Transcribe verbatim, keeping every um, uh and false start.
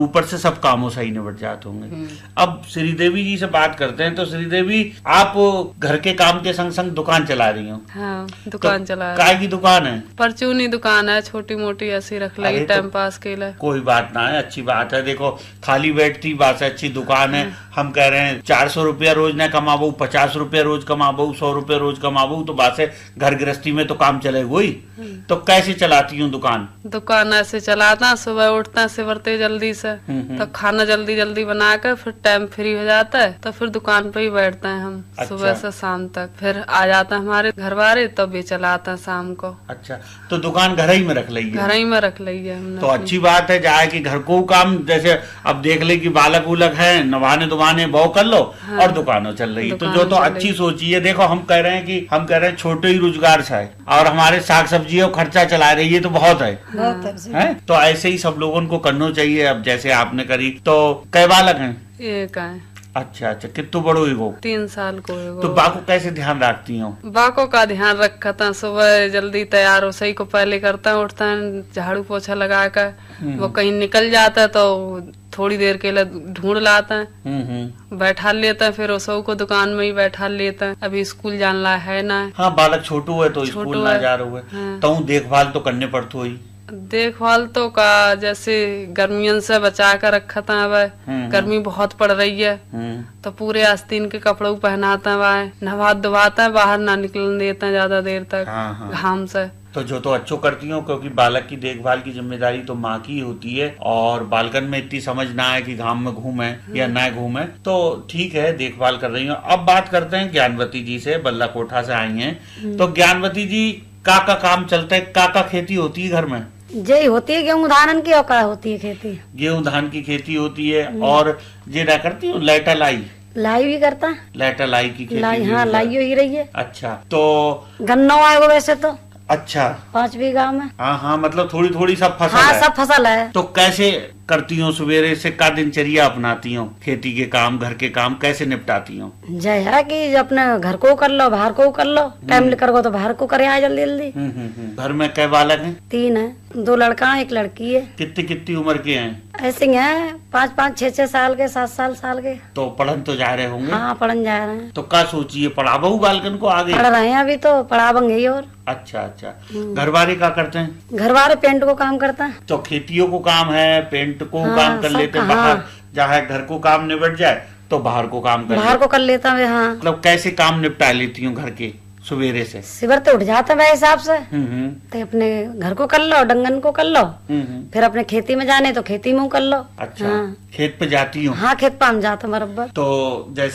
ऊपर से सब कामों सही निबट जाते होंगे। अब श्रीदेवी जी से बात करते हैं। तो श्रीदेवी, आप घर के काम के संग संग दुकान चला रही हो? हाँ, दुकान तो चला रही। काय की दुकान है? परचूनी दुकान है, छोटी मोटी ऐसी रख लगी टाइम तो पास के लिए। कोई बात ना है, अच्छी बात है। देखो खाली बैठती बात है, अच्छी दुकान है। हम कह रहे हैं चार सौ रुपया रोज न कमाबू, पचास रुपया रोज कमाबू, सौ रुपया रोज कमाबू, तो बात है घर गृहस्थी में तो काम चलेगा ही। तो कैसे चलाती हूँ दुकान? दुकान ऐसे चलाता, सुबह उठता सिवरते जल्दी से, तो खाना जल्दी जल्दी बनाकर फिर टाइम फ्री हो जाता है, तो फिर दुकान पे ही बैठते हैं हम। अच्छा। सुबह से शाम तक फिर आ जाता है हमारे घर वाले, तब भी चलाता है शाम को। अच्छा, तो दुकान घर ही में रख ली है? घर ही में रख ली है हमने। तो अच्छी बात है, जाए कि घर को काम, जैसे अब देख ले कि बालक उलक है, नवाने दुवाने बहु कर लो। हाँ। और दुकानों चल रही है, तो जो तो अच्छी सोची है। देखो हम कह रहे हैं कि हम कह रहे हैं छोटे ही रोजगार से है, और हमारे साग सब्जियों खर्चा चला रही है, तो बहुत है, है? तो ऐसे ही सब लोगों को करना चाहिए। अब जैसे आपने करी, तो कै बालक हैं? एक है। अच्छा अच्छा, कितना बड़ो है वो? तीन साल को है वो। तो बाको कैसे ध्यान रखती हो? बाको का ध्यान रखा था, सुबह जल्दी तैयार हो सही को पहले करता है, उठता है झाड़ू पोछा लगा कर, वो कहीं निकल जाता है तो थोड़ी देर के लिए ढूंढ लाता है, बैठा लेता है, फिर उसो को दुकान में ही बैठा लेता है। अभी स्कूल जाना है ना। हाँ, बालक छोटू है तो स्कूल ना जा रहा है। हाँ। तो देखभाल तो करने पड़ती हुई। देखभाल तो का जैसे गर्मियों से बचा कर रखा था, अब गर्मी बहुत पड़ रही है, तो पूरे आस्तीन के कपड़ों पहनाता है, नहा धोवाता है, बाहर ना निकलने देता है ज्यादा देर तक। हाँ हाँ। घाम से। तो जो तो अच्छो करती हूँ, क्योंकि बालक की देखभाल की जिम्मेदारी तो माँ की होती है, और बालकन में इतनी समझ ना है कि घाम में घूमे या ना घूमे, तो ठीक है देखभाल कर रही हूँ। अब बात करते हैं ज्ञानवती जी से, बल्ला कोठा से आई हैं। तो ज्ञानवती जी, का का काम चलता है, का का खेती होती है घर में? यही होती है गेहूं धान की, और का होती है खेती? गेहूं धान की खेती होती है। और ये ना करती हूँ लाइटा लाई? लाई भी करता। लाइटा लाई की खेती? लाई, हाँ लाई ही रही है। अच्छा, तो गन्ना आएगा वैसे तो। अच्छा, पाँच बीघा में। हाँ हाँ, मतलब थोड़ी थोड़ी सब फसल हाँ, है। सब फसल है। तो कैसे करती हूँ, सवेरे से का दिनचर्या अपनाती हूँ, खेती के काम घर के काम कैसे निपटाती हूँ? जय है कि अपने घर को कर लो, बाहर को कर लो, टाइम लेकर गो तो बाहर को करे आए जल्दी जल्दी। घर में कै बालक हैं? तीन है, दो लड़का एक लड़की है। कितनी कितनी उम्र के हैं? ऐसे हैं पाँच पाँच छह छह साल के, सात साल साल के। तो पढ़न तो जा रहे होंगे? हाँ, पढ़न जा रहे हैं। तो क्या सोचिए, पढ़ाबू बालकन को आगे? पढ़ रहे हैं अभी तो, पढ़ावेंगे। और अच्छा अच्छा, घर वाले क्या करते हैं? घर वाले पेंट को काम करता है। तो खेतियों को काम है, पेंट को हाँ, काम कर लेते हैं। बाहर जहाँ घर को काम निपट जाए तो बाहर को काम कर बाहर को कर लेता है। हाँ, मतलब कैसे काम निपटा लेती हूँ घर के सवेरे से? सिवर तो उठ जाता है हिसाब से, तो अपने घर को कर लो, डंगन को कर लो, फिर अपने खेती में जाने तो खेती में कर लो। अच्छा। हाँ। खेत पे जाती हूँ? हाँ, खेत पे हम जाते हैं बराबर। तो जैसे